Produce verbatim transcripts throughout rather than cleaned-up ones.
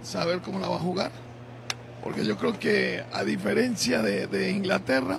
saber cómo la va a jugar. Porque yo creo que a diferencia de, de Inglaterra,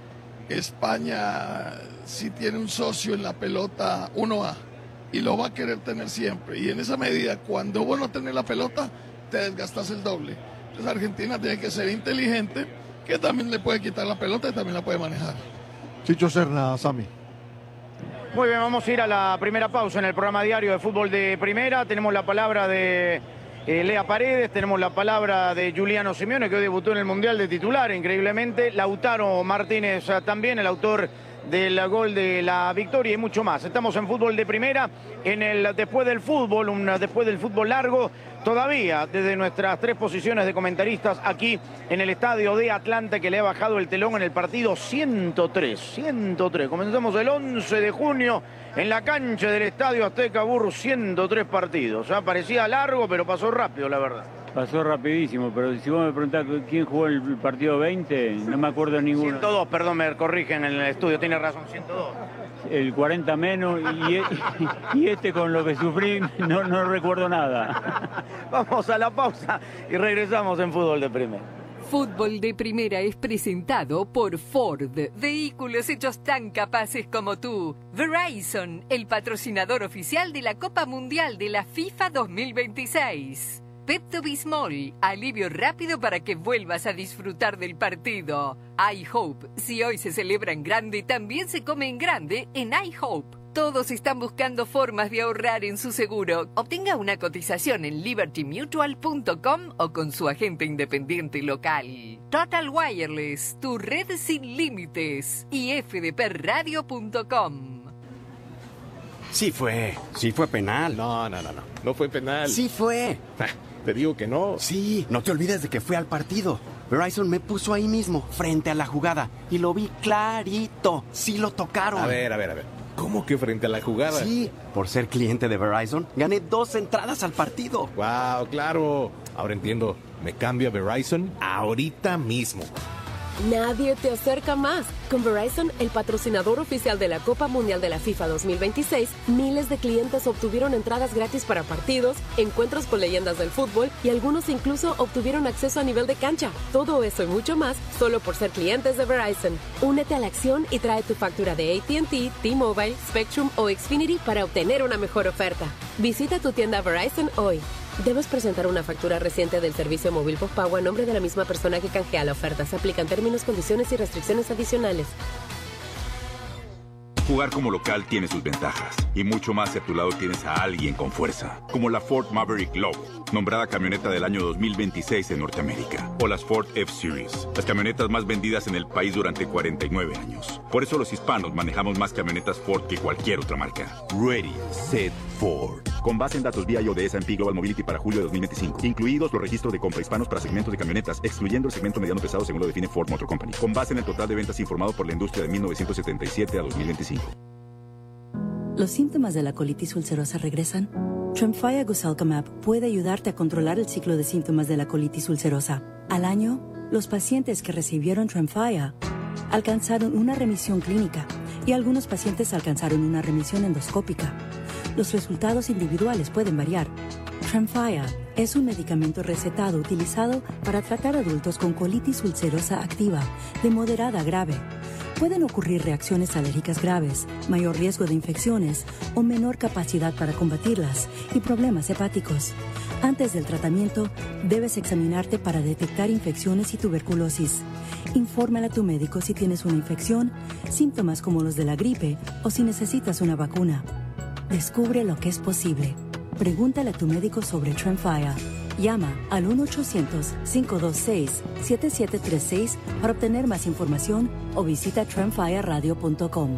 España sí tiene un socio en la pelota uno A y lo va a querer tener siempre. Y en esa medida, cuando vos no tenés la pelota, te desgastas el doble. Entonces Argentina tiene que ser inteligente, que también le puede quitar la pelota y también la puede manejar. Chicho Serna, Sami. Muy bien, vamos a ir a la primera pausa en el programa diario de Fútbol de Primera. Tenemos la palabra de eh, Lea Paredes, tenemos la palabra de Juliano Simeone, que hoy debutó en el Mundial de titular, increíblemente. Lautaro Martínez también, el autor del gol de la victoria y mucho más. Estamos en Fútbol de Primera, en el después del fútbol, un después del fútbol largo, todavía desde nuestras tres posiciones de comentaristas aquí en el estadio de Atlanta, que le ha bajado el telón en el partido ciento tres. ciento tres. Comenzamos el once de junio en la cancha del Estadio Azteca Burro, ciento tres partidos. Ya parecía largo, pero pasó rápido, la verdad. Pasó rapidísimo, pero si vos me preguntás quién jugó el partido veinte, no me acuerdo de ninguno. ciento dos, perdón, me corrigen en el estudio, tiene razón, ciento dos. El cuarenta menos y, y este con lo que sufrí no, no recuerdo nada. Vamos a la pausa y regresamos en Fútbol de Primera. Fútbol de Primera es presentado por Ford, vehículos hechos tan capaces como tú. Verizon, el patrocinador oficial de la Copa Mundial de la FIFA dos mil veintiséis. Pepto-Bismol, alivio rápido para que vuelvas a disfrutar del partido. iHope, si hoy se celebra en grande, también se come en grande en iHope. Todos están buscando formas de ahorrar en su seguro. Obtenga una cotización en liberty mutual punto com o con su agente independiente local. Total Wireless, tu red sin límites. Y f d p radio punto com. Sí fue, sí fue penal. No, no, no, no, no fue penal. Sí fue. Te digo que no. Sí, no te olvides de que fue al partido. Verizon me puso ahí mismo, frente a la jugada, y lo vi clarito. Sí lo tocaron. A ver, a ver, a ver. ¿Cómo que frente a la jugada? Sí, por ser cliente de Verizon, gané dos entradas al partido. Wow, claro. Ahora entiendo. Me cambio a Verizon ahorita mismo. Nadie te acerca más. Con Verizon, el patrocinador oficial de la Copa Mundial de la FIFA dos mil veintiséis, miles de clientes obtuvieron entradas gratis para partidos, encuentros con leyendas del fútbol y algunos incluso obtuvieron acceso a nivel de cancha. Todo eso y mucho más solo por ser clientes de Verizon. Únete a la acción y trae tu factura de A T and T, T-Mobile, Spectrum o Xfinity para obtener una mejor oferta. Visita tu tienda Verizon hoy. Debes presentar una factura reciente del servicio móvil postpago a nombre de la misma persona que canjea la oferta. Se aplican términos, condiciones y restricciones adicionales. Jugar como local tiene sus ventajas. Y mucho más si a tu lado tienes a alguien con fuerza. Como la Ford Maverick Low, nombrada camioneta del año dos mil veintiséis en Norteamérica. O las Ford F-Series, las camionetas más vendidas en el país durante cuarenta y nueve años. Por eso los hispanos manejamos más camionetas Ford que cualquier otra marca. Ready, Set, Ford. Con base en datos V I O de S and P Global Mobility para julio de dos mil veinticinco. Incluidos los registros de compra hispanos para segmentos de camionetas, excluyendo el segmento mediano pesado según lo define Ford Motor Company. Con base en el total de ventas informado por la industria de mil novecientos setenta y siete a dos mil veinticinco. ¿Los síntomas de la colitis ulcerosa regresan? Tremfya Gosalcamab puede ayudarte a controlar el ciclo de síntomas de la colitis ulcerosa. Al año, los pacientes que recibieron Tremfya alcanzaron una remisión clínica y algunos pacientes alcanzaron una remisión endoscópica. Los resultados individuales pueden variar. Tremfya es un medicamento recetado utilizado para tratar adultos con colitis ulcerosa activa de moderada a grave. Pueden ocurrir reacciones alérgicas graves, mayor riesgo de infecciones o menor capacidad para combatirlas y problemas hepáticos. Antes del tratamiento, debes examinarte para detectar infecciones y tuberculosis. Infórmale a tu médico si tienes una infección, síntomas como los de la gripe o si necesitas una vacuna. Descubre lo que es posible. Pregúntale a tu médico sobre Tremfya. Llama al uno ochocientos, cinco dos seis, siete siete tres seis para obtener más información o visita tremfya radio punto com.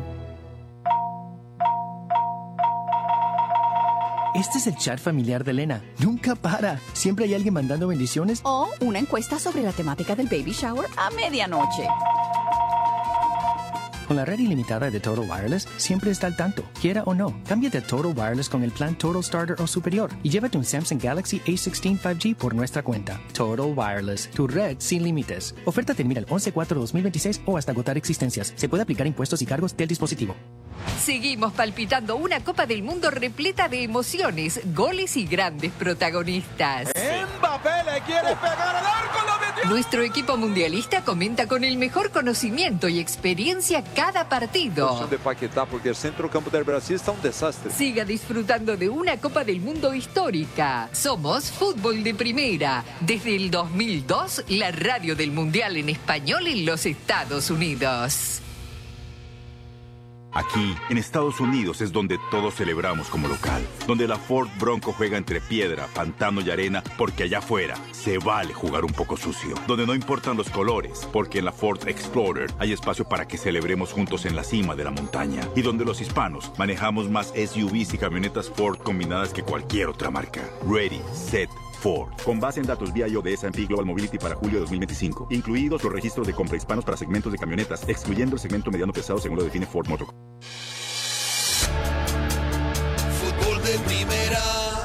Este es el chat familiar de Elena. Nunca para. Siempre hay alguien mandando bendiciones. O una encuesta sobre la temática del baby shower a medianoche. Con la red ilimitada de Total Wireless, siempre está al tanto, quiera o no. Cámbiate a Total Wireless con el plan Total Starter o superior y llévate un Samsung Galaxy A dieciséis cinco G por nuestra cuenta. Total Wireless, tu red sin límites. Oferta termina el once cuatro dos mil veintiséis o hasta agotar existencias. Se puede aplicar impuestos y cargos del dispositivo. Seguimos palpitando una Copa del Mundo repleta de emociones, goles y grandes protagonistas. ¡Emba! Pela, Pela, quiere pegar al arco, lo metió. Nuestro equipo mundialista comenta con el mejor conocimiento y experiencia cada partido. de Paquetá, porque el centro campo del Brasil está un desastre. Siga disfrutando de una Copa del Mundo histórica. Somos Fútbol de Primera. Desde el dos mil dos, la radio del Mundial en español en los Estados Unidos. Aquí, en Estados Unidos, es donde todos celebramos como local. Donde la Ford Bronco juega entre piedra, pantano y arena, porque allá afuera se vale jugar un poco sucio. Donde no importan los colores, porque en la Ford Explorer hay espacio para que celebremos juntos en la cima de la montaña. Y donde los hispanos manejamos más S U Vs y camionetas Ford combinadas que cualquier otra marca. Ready, set, Ford. Con base en datos V I O de S and P Global Mobility para julio de dos mil veinticinco. Incluidos los registros de compra hispanos para segmentos de camionetas, excluyendo el segmento mediano pesado según lo define Ford Motor. Fútbol de Primera.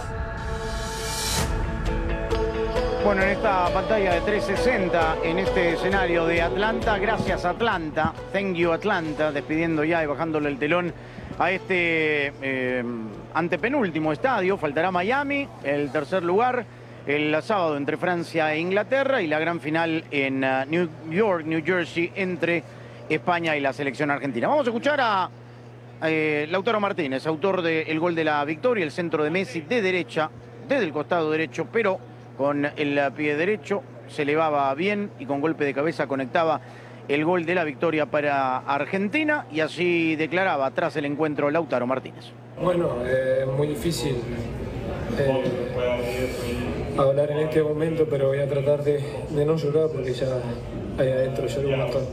Bueno, en esta pantalla de trescientos sesenta, en este escenario de Atlanta, gracias Atlanta, thank you Atlanta, despidiendo ya y bajándole el telón a este eh, antepenúltimo estadio. Faltará Miami, el tercer lugar, el sábado entre Francia e Inglaterra, y la gran final en uh, New York, New Jersey, entre España y la selección argentina. Vamos a escuchar a eh, Lautaro Martínez, autor del gol de la victoria, el centro de Messi de derecha, desde el costado derecho, pero con el pie derecho, se elevaba bien y con golpe de cabeza conectaba el gol de la victoria para Argentina, y así declaraba tras el encuentro Lautaro Martínez. Bueno, es eh, muy difícil eh, hablar en este momento, pero voy a tratar de, de no llorar porque ya ahí adentro lloré un montón.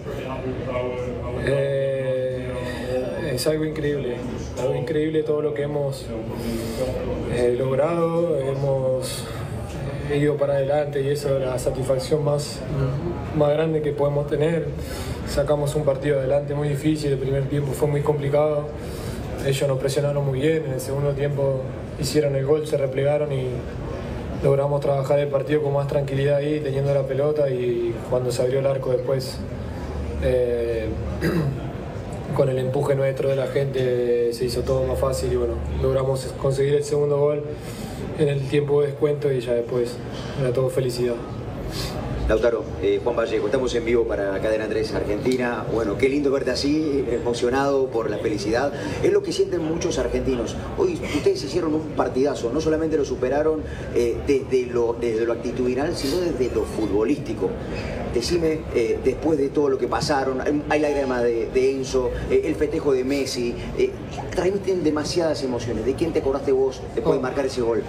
Eh, es algo increíble, algo increíble todo lo que hemos eh, logrado, hemos ido para adelante, y eso es la satisfacción más, más grande que podemos tener. Sacamos un partido adelante muy difícil, el primer tiempo fue muy complicado, ellos nos presionaron muy bien, en el segundo tiempo hicieron el gol, se replegaron y logramos trabajar el partido con más tranquilidad ahí, teniendo la pelota, y cuando se abrió el arco después, eh, con el empuje nuestro de la gente, se hizo todo más fácil y bueno, logramos conseguir el segundo gol en el tiempo de descuento y ya después era todo felicidad. Lautaro, eh, Juan Vallejo, estamos en vivo para Cadena tres Argentina. Bueno, qué lindo verte así, emocionado por la felicidad. Es lo que sienten muchos argentinos. Hoy ustedes hicieron un partidazo, no solamente lo superaron eh, desde, lo, desde lo actitudinal, sino desde lo futbolístico. Decime, eh, después de todo lo que pasaron, hay lágrimas de, de Enzo, eh, el festejo de Messi, eh, transmiten demasiadas emociones. ¿De quién te acordaste vos después oh. de marcar ese gol?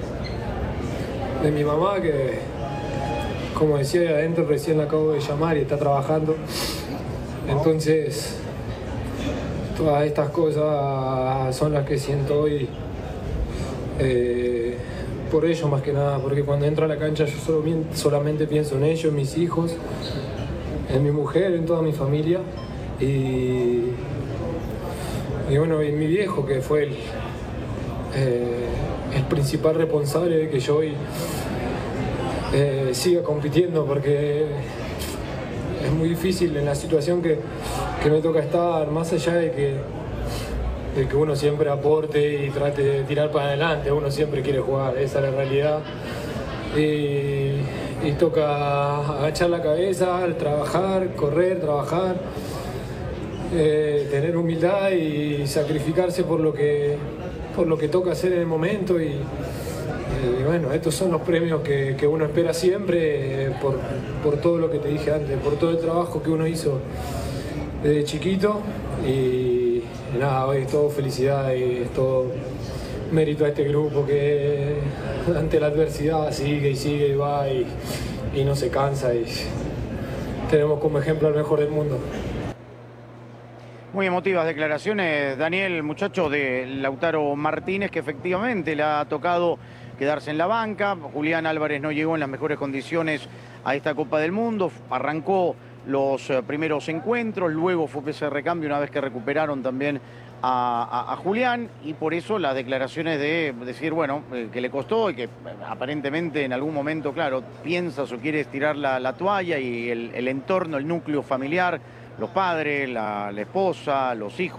De mi mamá, que como decía ahí adentro, recién la acabo de llamar y está trabajando. Entonces, todas estas cosas son las que siento hoy eh, por ellos más que nada, porque cuando entro a la cancha yo solo, solamente pienso en ellos, en mis hijos, en mi mujer, en toda mi familia y, y bueno, en mi viejo, que fue el, eh, el principal responsable de que yo hoy Eh, siga compitiendo, porque es muy difícil en la situación que, que me toca estar, más allá de que, de que uno siempre aporte y trate de tirar para adelante, uno siempre quiere jugar, esa es la realidad, y, y toca agachar la cabeza, trabajar, correr, trabajar, eh, tener humildad y sacrificarse por lo que, por lo que toca hacer en el momento. Y Y bueno, estos son los premios que, que uno espera siempre eh, por, por todo lo que te dije antes, por todo el trabajo que uno hizo desde chiquito. Y, y nada, hoy es todo felicidad y es todo mérito a este grupo que ante la adversidad sigue y sigue y va y, y no se cansa. Y tenemos como ejemplo al mejor del mundo. Muy emotivas declaraciones, Daniel, muchacho, de Lautaro Martínez, que efectivamente le ha tocado quedarse en la banca. Julián Álvarez no llegó en las mejores condiciones a esta Copa del Mundo. Arrancó los primeros encuentros, luego fue ese recambio una vez que recuperaron también a, a, a Julián, y por eso las declaraciones de decir, bueno, eh, que le costó y que eh, aparentemente en algún momento, claro, piensas o quieres tirar la, la toalla, y el, el entorno, el núcleo familiar, los padres, la, la esposa, los hijos,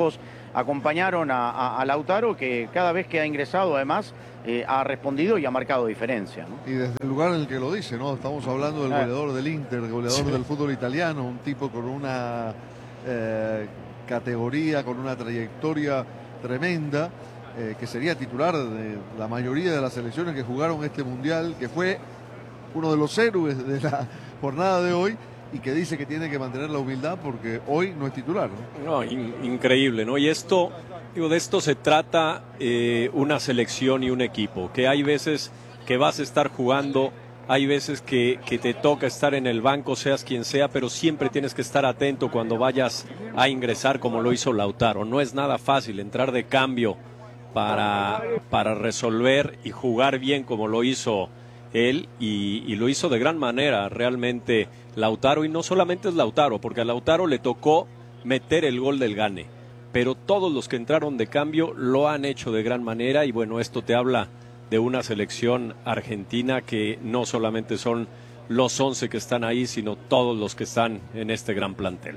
acompañaron a, a, a Lautaro, que cada vez que ha ingresado además eh, ha respondido y ha marcado diferencia, ¿no? Y desde el lugar en el que lo dice, ¿no? Estamos hablando del goleador del Inter, goleador sí. del fútbol italiano, un tipo con una eh, categoría, con una trayectoria tremenda, eh, que sería titular de la mayoría de las selecciones que jugaron este Mundial, que fue uno de los héroes de la jornada de hoy, y que dice que tiene que mantener la humildad porque hoy no es titular, ¿no? No, in, increíble, ¿no? Y esto, digo, de esto se trata eh, una selección y un equipo, que hay veces que vas a estar jugando, hay veces que, que te toca estar en el banco, seas quien sea, pero siempre tienes que estar atento cuando vayas a ingresar, como lo hizo Lautaro. No es nada fácil entrar de cambio para, para resolver y jugar bien como lo hizo él, y, y lo hizo de gran manera realmente Lautaro, y no solamente es Lautaro, porque a Lautaro le tocó meter el gol del gane, pero todos los que entraron de cambio lo han hecho de gran manera, y bueno, esto te habla de una selección argentina que no solamente son los once que están ahí, sino todos los que están en este gran plantel.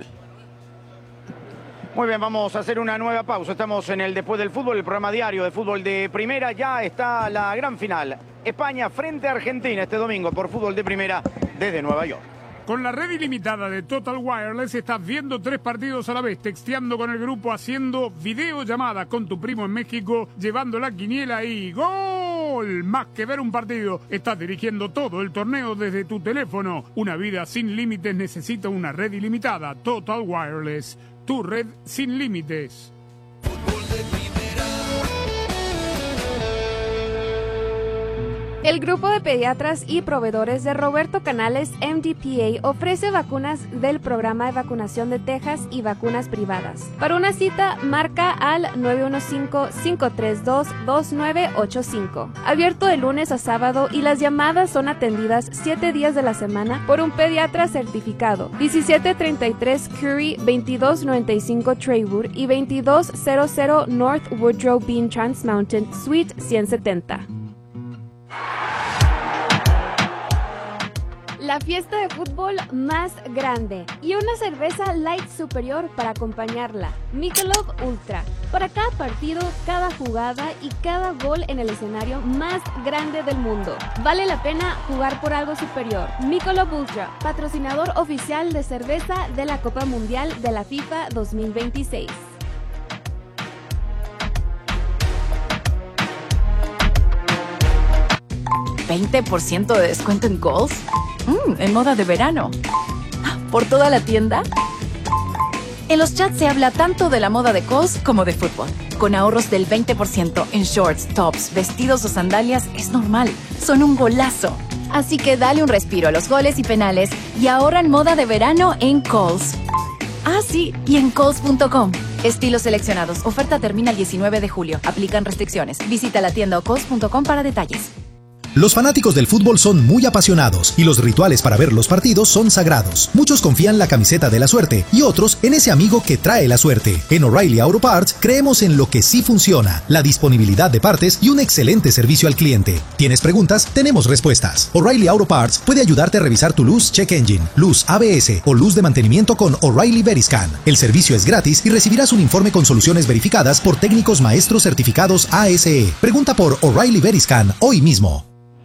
Muy bien, vamos a hacer una nueva pausa. Estamos en el Después del Fútbol, el programa diario de fútbol de Primera. Ya está la gran final. España frente a Argentina este domingo por Fútbol de Primera desde Nueva York. Con la red ilimitada de Total Wireless estás viendo tres partidos a la vez, texteando con el grupo, haciendo videollamadas con tu primo en México, llevando la quiniela y ¡gol! Más que ver un partido, estás dirigiendo todo el torneo desde tu teléfono. Una vida sin límites necesita una red ilimitada. Total Wireless, tu red sin límites. El grupo de pediatras y proveedores de Roberto Canales M D P A ofrece vacunas del programa de vacunación de Texas y vacunas privadas. Para una cita, marca al nueve uno cinco, cinco tres dos, dos nueve ocho cinco. Abierto de lunes a sábado y las llamadas son atendidas siete días de la semana por un pediatra certificado. diecisiete treinta y tres Curry, veintidós noventa y cinco Traywood y veintidós cero cero North Woodrow Bean Trans Mountain, Suite ciento setenta. La fiesta de fútbol más grande y una cerveza light superior para acompañarla. Michelob Ultra. Para cada partido, cada jugada y cada gol en el escenario más grande del mundo. Vale la pena jugar por algo superior. Michelob Ultra, patrocinador oficial de cerveza de la Copa Mundial de la FIFA dos mil veintiséis. ¿veinte por ciento de descuento en Kohl's? Mm, en moda de verano. ¿Por toda la tienda? En los chats se habla tanto de la moda de Kohl's como de fútbol. Con ahorros del veinte por ciento en shorts, tops, vestidos o sandalias es normal. Son un golazo. Así que dale un respiro a los goles y penales y ahorra en moda de verano en Kohl's. Ah, sí, y en Kohl's punto com. Estilos seleccionados. Oferta termina el diecinueve de julio. Aplican restricciones. Visita la tienda o Kohl's punto com para detalles. Los fanáticos del fútbol son muy apasionados y los rituales para ver los partidos son sagrados. Muchos confían la camiseta de la suerte y otros en ese amigo que trae la suerte. En O'Reilly Auto Parts creemos en lo que sí funciona, la disponibilidad de partes y un excelente servicio al cliente. ¿Tienes preguntas? Tenemos respuestas. O'Reilly Auto Parts puede ayudarte a revisar tu luz check engine, luz A B S o luz de mantenimiento con O'Reilly Veriscan. El servicio es gratis y recibirás un informe con soluciones verificadas por técnicos maestros certificados A S E. Pregunta por O'Reilly Veriscan hoy mismo.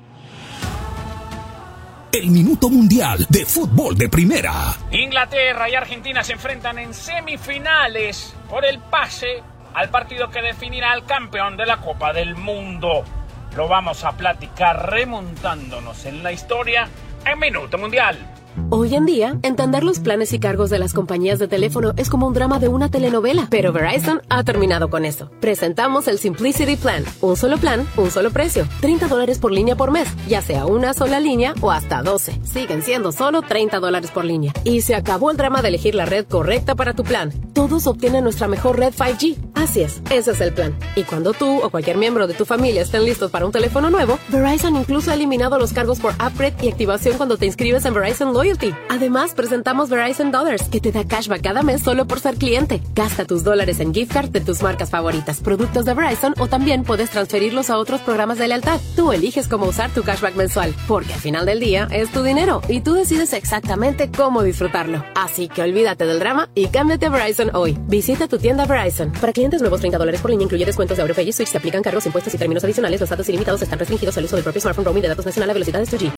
El Minuto Mundial de Fútbol de Primera. Inglaterra y Argentina se enfrentan en semifinales por el pase al partido que definirá al campeón de la Copa del Mundo. Lo vamos a platicar remontándonos en la historia en Minuto Mundial. Hoy en día, entender los planes y cargos de las compañías de teléfono es como un drama de una telenovela, pero Verizon ha terminado con eso. Presentamos el Simplicity Plan, un solo plan, un solo precio, treinta dólares por línea por mes, ya sea una sola línea o hasta doce. Siguen siendo solo treinta dólares por línea. Y se acabó el drama de elegir la red correcta para tu plan. Todos obtienen nuestra mejor red cinco G. Así es, ese es el plan. Y cuando tú o cualquier miembro de tu familia estén listos para un teléfono nuevo, Verizon incluso ha eliminado los cargos por upgrade y activación cuando te inscribes en Verizon Loyalty. Loyalty. Además, presentamos Verizon Dollars, que te da cashback cada mes solo por ser cliente. Gasta tus dólares en gift card de tus marcas favoritas, productos de Verizon, o también puedes transferirlos a otros programas de lealtad. Tú eliges cómo usar tu cashback mensual, porque al final del día es tu dinero y tú decides exactamente cómo disfrutarlo. Así que olvídate del drama y cámbiate a Verizon hoy. Visita tu tienda Verizon. Para clientes nuevos, treinta dólares por línea incluye descuentos de AuroPay y Switch. Se aplican cargos, impuestos y términos adicionales. Los datos ilimitados están restringidos al uso del propio smartphone. Roaming de datos nacional a velocidades dos G.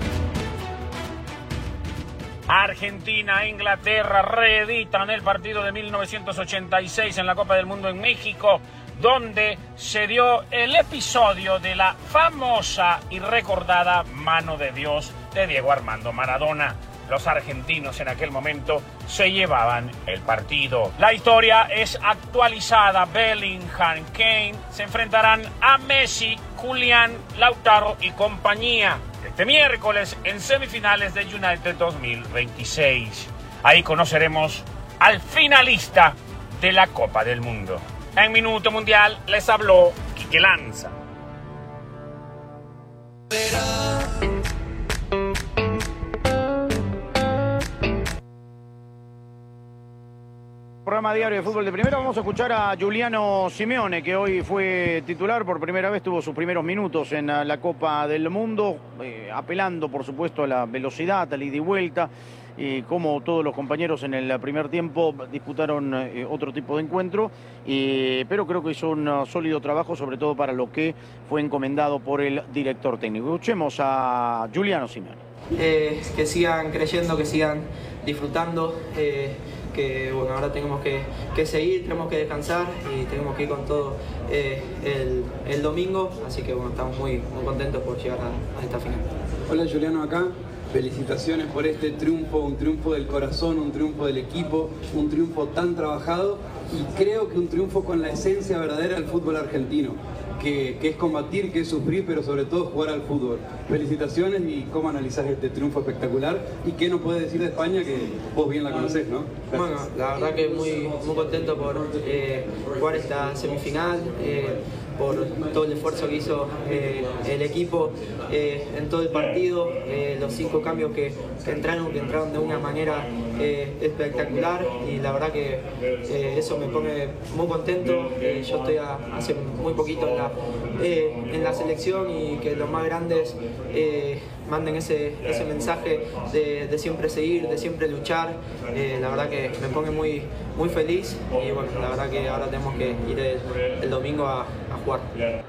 Argentina e Inglaterra reeditan el partido de mil novecientos ochenta y seis en la Copa del Mundo en México, donde se dio el episodio de la famosa y recordada mano de Dios de Diego Armando Maradona. Los argentinos en aquel momento se llevaban el partido. La historia es actualizada. Bellingham, Kane se enfrentarán a Messi, Julián, Lautaro y compañía este miércoles en semifinales de United dos mil veintiséis. Ahí conoceremos al finalista de la Copa del Mundo. En Minuto Mundial les habló Quique Lanza. Programa diario de fútbol de primera. Vamos a escuchar a Giuliano Simeone, que hoy fue titular por primera vez, tuvo sus primeros minutos en la Copa del Mundo, eh, apelando por supuesto a la velocidad, al ida y vuelta, y como todos los compañeros en el primer tiempo disputaron eh, otro tipo de encuentro, eh, pero creo que hizo un sólido trabajo, sobre todo para lo que fue encomendado por el director técnico. Escuchemos a Giuliano Simeone. Eh, que sigan creyendo, que sigan disfrutando, eh, que bueno, ahora tenemos que, que seguir, tenemos que descansar y tenemos que ir con todo eh, el, el domingo, así que bueno, estamos muy, muy contentos por llegar a, a esta final. Hola, Giuliano acá. Felicitaciones por este triunfo, un triunfo del corazón, un triunfo del equipo, un triunfo tan trabajado y creo que un triunfo con la esencia verdadera del fútbol argentino, que, que es combatir, que es sufrir, pero sobre todo jugar al fútbol. Felicitaciones y cómo analizás este triunfo espectacular y qué nos puedes decir de España, que vos bien la conocés, ¿no? Gracias. Bueno, la verdad que muy, muy contento por eh, jugar esta semifinal, eh, por todo el esfuerzo que hizo eh, el equipo eh, en todo el partido, eh, los cinco cambios que, que entraron, que entraron de una manera eh, espectacular y la verdad que eh, eso me pone muy contento. Eh, yo estoy a, hace muy poquito en la, eh, en la selección y que los más grandes eh, manden ese, ese mensaje de, de siempre seguir, de siempre luchar. Eh, la verdad que me pone muy, muy feliz y bueno, la verdad que ahora tenemos que ir el, el domingo a, a jugar.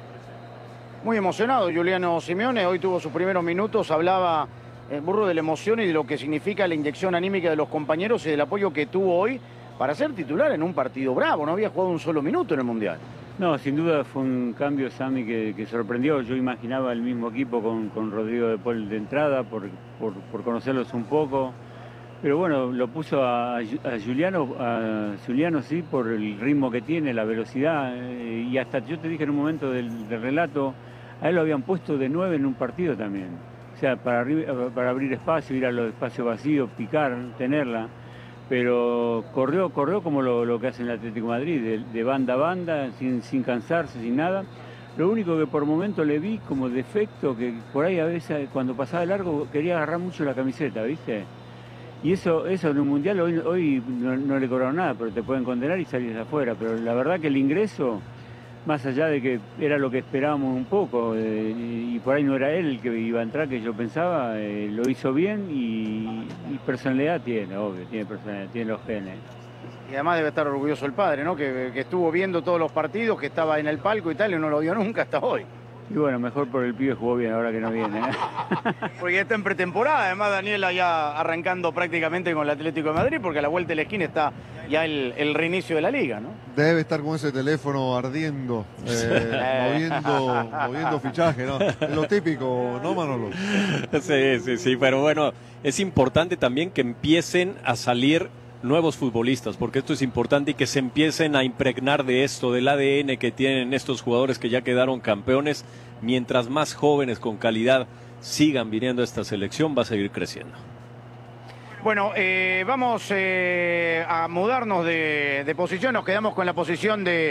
Muy emocionado Giuliano Simeone, hoy tuvo sus primeros minutos, hablaba el burro de la emoción y de lo que significa la inyección anímica de los compañeros y del apoyo que tuvo hoy para ser titular en un partido bravo, no había jugado un solo minuto en el Mundial. No, sin duda fue un cambio, Sammy, que, que sorprendió. Yo imaginaba el mismo equipo con, con Rodrigo de Paul de entrada, por, por, por conocerlos un poco. Pero bueno, lo puso a, a Giuliano, a Giuliano sí, por el ritmo que tiene, la velocidad. Eh, y hasta yo te dije en un momento del, del relato, a él lo habían puesto de nueve en un partido también. O sea, para, para abrir espacio, ir a los espacios vacíos, picar, tenerla. Pero corrió, corrió como lo, lo que hace en el Atlético de Madrid, de, de banda a banda, sin, sin cansarse, sin nada. Lo único que por momento le vi como defecto, que por ahí a veces cuando pasaba de largo quería agarrar mucho la camiseta, ¿viste? Y eso, eso en un mundial hoy, hoy no, no le cobraron nada, pero te pueden condenar y salir de afuera. Pero la verdad que el ingreso, más allá de que era lo que esperábamos un poco, eh, y por ahí no era él el que iba a entrar, que yo pensaba, eh, lo hizo bien y, y personalidad tiene, obvio, tiene personalidad, tiene los genes. Y además debe estar orgulloso el padre, ¿no? Que, que estuvo viendo todos los partidos, que estaba en el palco y tal, y no lo vio nunca hasta hoy. Y bueno, mejor por el pibe jugó bien ahora que no viene, ¿eh? Porque ya está en pretemporada, además Daniela ya arrancando prácticamente con el Atlético de Madrid, porque a la vuelta de la esquina está ya el, el reinicio de la liga, ¿no? Debe estar con ese teléfono ardiendo, eh, moviendo, moviendo fichaje, ¿no? Es lo típico, ¿no, Manolo? Sí, sí, sí, pero bueno, es importante también que empiecen a salir nuevos futbolistas, porque esto es importante y que se empiecen a impregnar de esto, del A D N que tienen estos jugadores que ya quedaron campeones. Mientras más jóvenes con calidad sigan viniendo a esta selección, va a seguir creciendo. Bueno, eh, vamos eh, a mudarnos de, de posición, nos quedamos con la posición de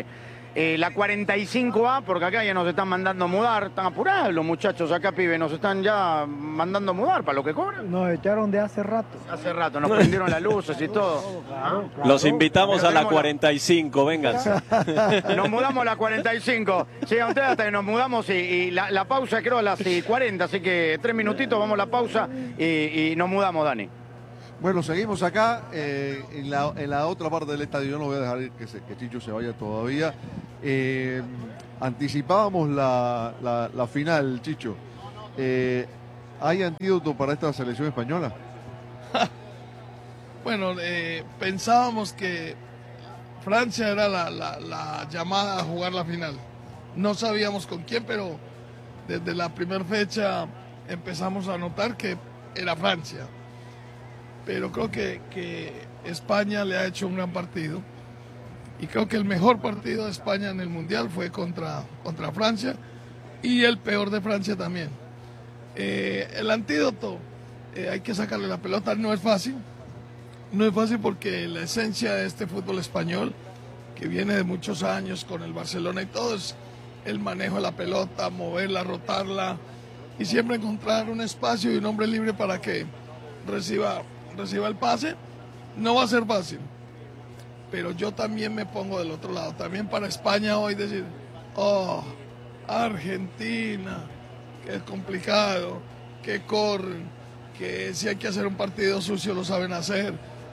Eh, la cuarenta y cinco A, porque acá ya nos están mandando a mudar. Están apurados los muchachos acá, pibe. Nos están ya mandando a mudar para lo que cobran. Nos echaron de hace rato. Hace rato, nos prendieron las luces y todo. Claro, claro. Los invitamos Pero a la tenemos cuarenta y cinco, vénganse. Nos mudamos a la cuarenta y cinco. Sí, a ustedes hasta que nos mudamos y, y la, la pausa creo a las cuarenta, así que tres minutitos, vamos a la pausa y, y nos mudamos, Dani. Bueno, seguimos acá eh, en, la, en la otra parte del estadio. Yo no voy a dejar que, se, que Chicho se vaya todavía. Eh, anticipábamos la, la, la final, Chicho. Eh, ¿Hay antídoto para esta selección española? Bueno, eh, pensábamos que Francia era la, la, la llamada a jugar la final. No sabíamos con quién, pero desde la primera fecha empezamos a notar que era Francia. Pero creo que, que España le ha hecho un gran partido. Y creo que el mejor partido de España en el Mundial fue contra, contra Francia. Y el peor de Francia también. Eh, el antídoto, eh, hay que sacarle la pelota, no es fácil. No es fácil porque la esencia de este fútbol español, que viene de muchos años con el Barcelona y todo, es el manejo de la pelota, moverla, rotarla. Y siempre encontrar un espacio y un hombre libre para que reciba... reciba el pase. No va a ser fácil, pero yo también me pongo del otro lado, también para España hoy decir, oh, Argentina, que es complicado, que corren, que si hay que hacer un partido sucio lo saben hacer,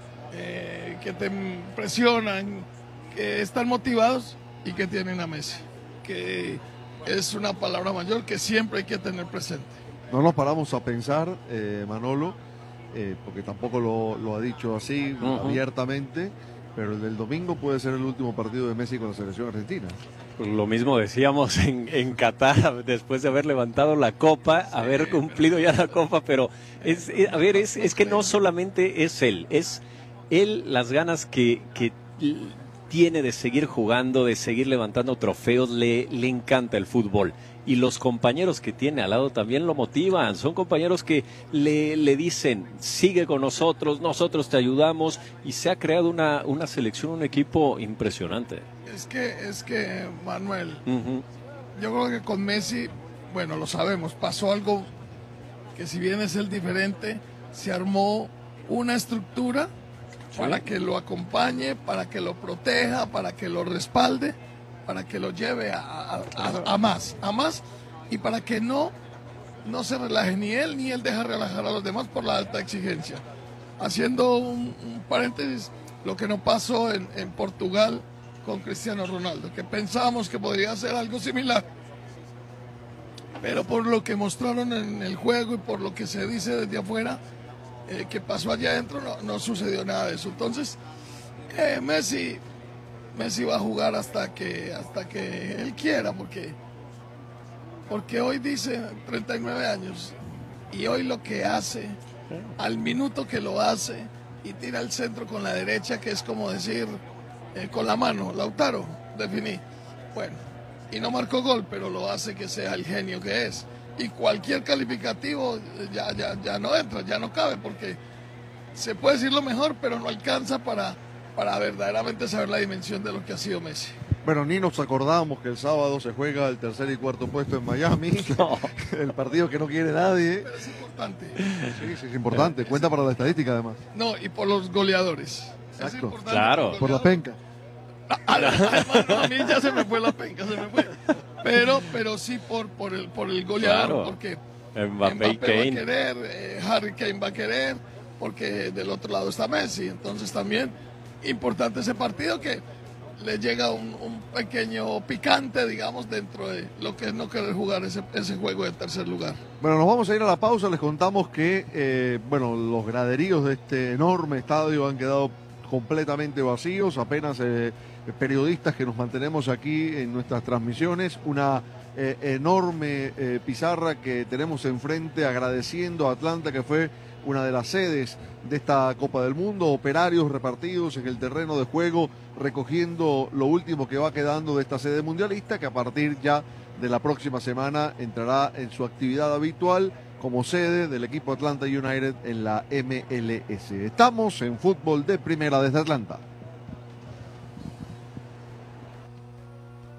eh, que te presionan, que están motivados y que tienen a Messi, que es una palabra mayor que siempre hay que tener presente. No nos paramos a pensar, eh, Manolo, Eh, porque tampoco lo, lo ha dicho así uh-huh. abiertamente, pero el del domingo puede ser el último partido de Messi con la selección argentina. Pues lo mismo decíamos en, en Qatar, después de haber levantado la copa, sí. haber cumplido ya la copa, pero es, es, a ver, es, es que no solamente es él, es él las ganas que, que tiene de seguir jugando, de seguir levantando trofeos, le, le encanta el fútbol. Y los compañeros que tiene al lado también lo motivan, son compañeros que le, le dicen, sigue con nosotros, nosotros te ayudamos, y se ha creado una, una selección, un equipo impresionante. Es que, es que Manuel, uh-huh. yo creo que con Messi, bueno, lo sabemos, pasó algo que si bien es el diferente, se armó una estructura ¿sí? para que lo acompañe, para que lo proteja, para que lo respalde, para que lo lleve a, a, a, a más, a más, y para que no, no se relaje ni él ni él deja relajar a los demás por la alta exigencia. Haciendo un, un paréntesis, lo que no pasó en, en Portugal con Cristiano Ronaldo, que pensábamos que podría ser algo similar, pero por lo que mostraron en el juego y por lo que se dice desde afuera, eh, que pasó allá adentro, no, no sucedió nada de eso. Entonces, eh, Messi... Messi va a jugar hasta que hasta que él quiera, porque porque hoy dice treinta y nueve años y hoy lo que hace, al minuto que lo hace y tira el centro con la derecha, que es como decir eh, con la mano, Lautaro, definí, bueno, y no marcó gol, pero lo hace que sea el genio que es, y cualquier calificativo ya, ya, ya no entra, ya no cabe, porque se puede decir lo mejor, pero no alcanza para para verdaderamente saber la dimensión de lo que ha sido Messi. Bueno, ni nos acordamos que el sábado se juega el tercer y cuarto puesto en Miami, no. el partido que no quiere nadie. Pero es importante. Sí, sí, es importante, cuenta para la estadística además. No, y por los goleadores. Exacto. Es importante claro. Por, por la penca. Además, no, a mí ya se me fue la penca, se me fue. Pero, pero sí por, por, el, por el goleador, claro. porque Mbappé, Mbappé va Kane. a querer, eh, Harry Kane va a querer, porque del otro lado está Messi, entonces también importante ese partido, que le llega un, un pequeño picante, digamos, dentro de lo que es no querer jugar ese, ese juego de tercer lugar. Bueno, nos vamos a ir a la pausa. Les contamos que eh, bueno, los graderíos de este enorme estadio han quedado completamente vacíos, apenas eh, periodistas que nos mantenemos aquí en nuestras transmisiones, una eh, enorme eh, pizarra que tenemos enfrente agradeciendo a Atlanta, que fue una de las sedes de esta Copa del Mundo, operarios repartidos en el terreno de juego, recogiendo lo último que va quedando de esta sede mundialista, que a partir ya de la próxima semana entrará en su actividad habitual como sede del equipo Atlanta United en la M L S. Estamos en Fútbol de Primera desde Atlanta.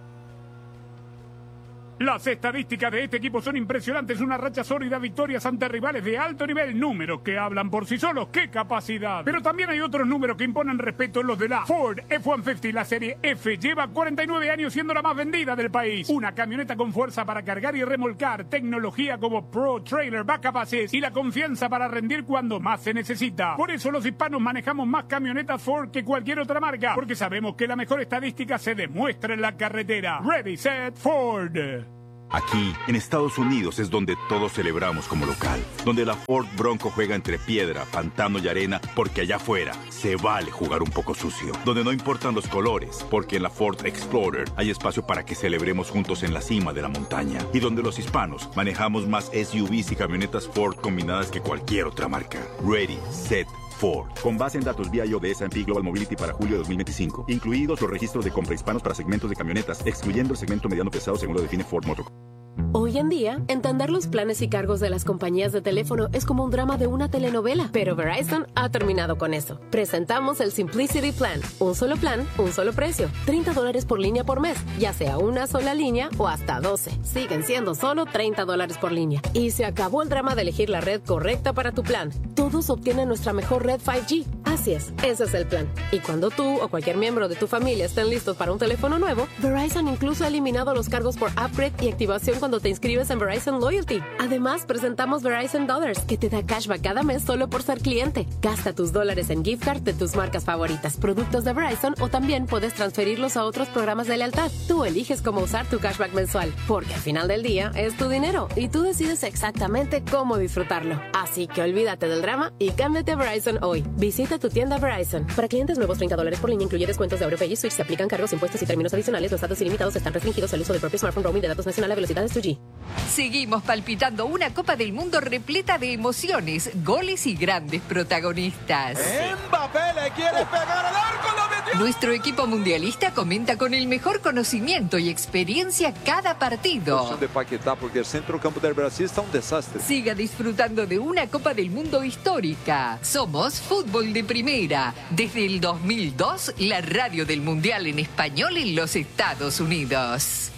Las estadísticas de este equipo son impresionantes, una racha sólida, victorias ante rivales de alto nivel, números que hablan por sí solos, ¡qué capacidad! Pero también hay otros números que imponen respeto, los de la Ford F ciento cincuenta, la serie F, lleva cuarenta y nueve años siendo la más vendida del país. Una camioneta con fuerza para cargar y remolcar, tecnología como Pro Trailer Backup Assist y la confianza para rendir cuando más se necesita. Por eso los hispanos manejamos más camionetas Ford que cualquier otra marca, porque sabemos que la mejor estadística se demuestra en la carretera. Ready, set, Ford. Aquí, en Estados Unidos, es donde todos celebramos como local. Donde la Ford Bronco juega entre piedra, pantano y arena, porque allá afuera se vale jugar un poco sucio. Donde no importan los colores, porque en la Ford Explorer hay espacio para que celebremos juntos en la cima de la montaña. Y donde los hispanos manejamos más S U Vs y camionetas Ford combinadas que cualquier otra marca. Ready, set, Ford. Con base en datos V I O de S and P Global Mobility para julio de dos mil veinticinco, incluidos los registros de compra hispanos para segmentos de camionetas, excluyendo el segmento mediano pesado según lo define Ford Motor. Hoy en día, entender los planes y cargos de las compañías de teléfono es como un drama de una telenovela, pero Verizon ha terminado con eso. Presentamos el Simplicity Plan. Un solo plan, un solo precio. treinta dólares por línea por mes, ya sea una sola línea o hasta doce. Siguen siendo solo treinta dólares por línea. Y se acabó el drama de elegir la red correcta para tu plan. Todos obtienen nuestra mejor red cinco G. Así es, ese es el plan. Y cuando tú o cualquier miembro de tu familia estén listos para un teléfono nuevo, Verizon incluso ha eliminado los cargos por upgrade y activación cuando te inscribes en Verizon Loyalty. Además, presentamos Verizon Dollars, que te da cashback cada mes solo por ser cliente. Gasta tus dólares en gift card de tus marcas favoritas, productos de Verizon, o también puedes transferirlos a otros programas de lealtad. Tú eliges cómo usar tu cashback mensual, porque al final del día es tu dinero y tú decides exactamente cómo disfrutarlo. Así que olvídate del drama y cámbiate a Verizon hoy. Visita tu tienda Verizon. Para clientes nuevos, treinta dólares por línea, incluye descuentos de AuroPay y Switch. Se aplican cargos, impuestos y términos adicionales. Los datos ilimitados están restringidos al uso del propio smartphone. Roaming de datos nacional a velocidades dos G. Seguimos palpitando una Copa del Mundo repleta de emociones, goles y grandes protagonistas. Mbappé le quiere pegar al arco, lo metió. Nuestro equipo mundialista comenta con el mejor conocimiento y experiencia cada partido. de Paquetá, porque el centrocampo del Brasil está un desastre. Siga disfrutando de una Copa del Mundo histórica. Somos Fútbol de Primera. Desde el dos mil dos, la radio del Mundial en español en los Estados Unidos.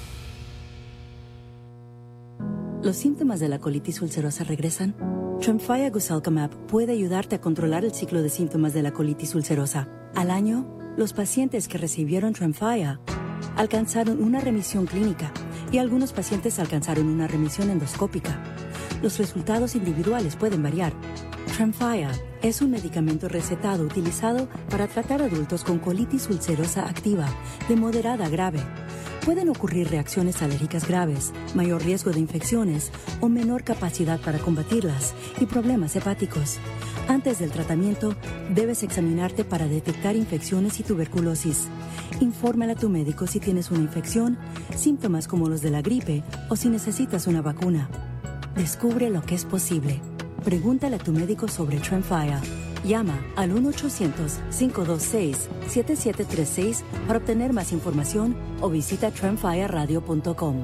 ¿Los síntomas de la colitis ulcerosa regresan? Tremfya Guselkumab puede ayudarte a controlar el ciclo de síntomas de la colitis ulcerosa. Al año, los pacientes que recibieron Tremfya alcanzaron una remisión clínica y algunos pacientes alcanzaron una remisión endoscópica. Los resultados individuales pueden variar. Tremfya es un medicamento recetado utilizado para tratar adultos con colitis ulcerosa activa de moderada a grave. Pueden ocurrir reacciones alérgicas graves, mayor riesgo de infecciones o menor capacidad para combatirlas y problemas hepáticos. Antes del tratamiento, debes examinarte para detectar infecciones y tuberculosis. Infórmale a tu médico si tienes una infección, síntomas como los de la gripe o si necesitas una vacuna. Descubre lo que es posible. Pregúntale a tu médico sobre Tremfya. Llama al uno ochocientos, cinco dos seis, siete siete tres seis para obtener más información o visita tremfya radio punto com.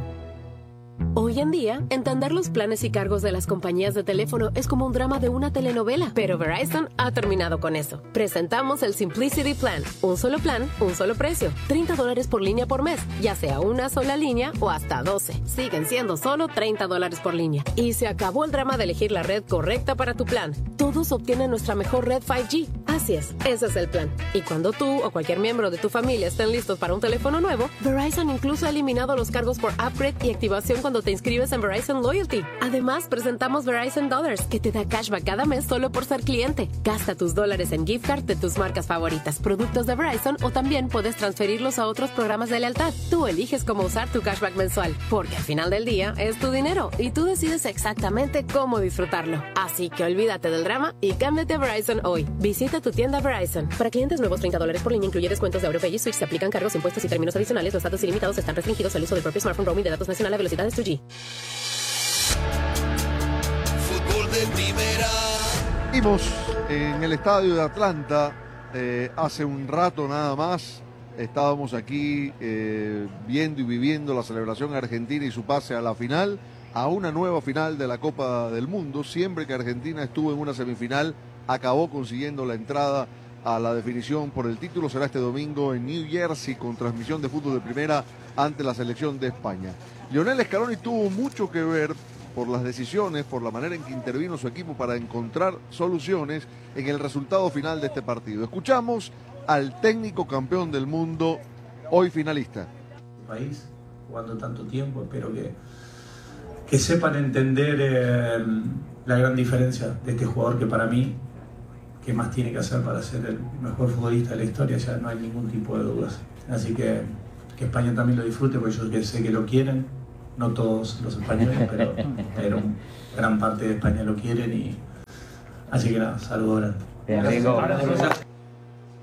Hoy en día, entender los planes y cargos de las compañías de teléfono es como un drama de una telenovela, pero Verizon ha terminado con eso. Presentamos el Simplicity Plan. Un solo plan, un solo precio. treinta dólares por línea por mes, ya sea una sola línea o hasta doce. Siguen siendo solo treinta dólares por línea. Y se acabó el drama de elegir la red correcta para tu plan. Todos obtienen nuestra mejor red cinco G. Así es, ese es el plan. Y cuando tú o cualquier miembro de tu familia estén listos para un teléfono nuevo, Verizon incluso ha eliminado los cargos por upgrade y activación cuando te inscribes en Verizon Loyalty. Además, presentamos Verizon Dollars, que te da cashback cada mes solo por ser cliente. Gasta tus dólares en gift card de tus marcas favoritas, productos de Verizon, o también puedes transferirlos a otros programas de lealtad. Tú eliges cómo usar tu cashback mensual, porque al final del día es tu dinero y tú decides exactamente cómo disfrutarlo. Así que olvídate del drama y cámbiate a Verizon hoy. Visita tu tienda Verizon. Para clientes nuevos, treinta dólares por línea, incluye descuentos de AuroPay y Switch. Se aplican cargos, impuestos y términos adicionales. Los datos ilimitados están restringidos al uso del propio smartphone. Roaming de datos nacional a velocidades dos G. Fútbol de Primera. Vimos en el estadio de Atlanta eh, hace un rato nada más. Estábamos aquí eh, viendo y viviendo la celebración argentina y su pase a la final, a una nueva final de la Copa del Mundo. Siempre que Argentina estuvo en una semifinal, acabó consiguiendo la entrada a la definición por el título. Será este domingo en New Jersey con transmisión de fútbol de primera ante la selección de España. Lionel Scaloni tuvo mucho que ver por las decisiones, por la manera en que intervino su equipo para encontrar soluciones en el resultado final de este partido. Escuchamos al técnico campeón del mundo, hoy finalista. País, jugando tanto tiempo, espero que, que sepan entender eh, la gran diferencia de este jugador que para mí, que más tiene que hacer para ser el mejor futbolista de la historia, ya no hay ningún tipo de dudas. Así que que España también lo disfrute, porque yo sé que lo quieren, no todos los españoles, pero, pero gran parte de España lo quieren, y así que nada, saludos grandes. Bien,